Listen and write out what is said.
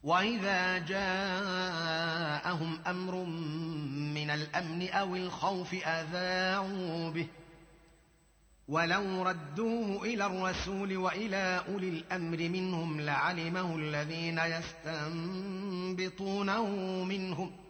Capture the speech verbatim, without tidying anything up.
وإذا جاءهم أمر من الأمن أو الخوف أذاعوا به ولو ردوه إلى الرسول وإلى أولي الأمر منهم لعلمه الذين يستنبطونه منهم